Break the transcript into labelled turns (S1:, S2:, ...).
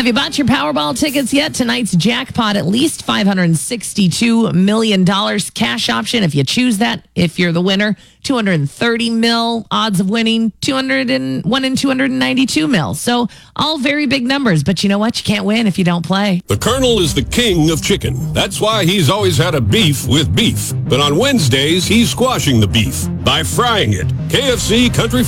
S1: Have you bought your Powerball tickets yet? Tonight's jackpot, at least $562 million cash option if you choose that. If you're the winner, 230 mil odds of winning, 1 in 292 mil. So all very big numbers, but you know what? You can't win if you don't play.
S2: The Colonel is the king of chicken. That's why he's always had a beef with beef. But on Wednesdays, he's squashing the beef by frying it. KFC Country